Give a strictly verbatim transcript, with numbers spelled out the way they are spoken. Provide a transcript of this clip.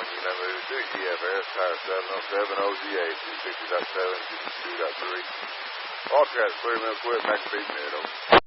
You know, we do E F S, Tower seven oh seven, O G A, two sixty point seven, two point three. All traffic clear, real quick, back to beat middle.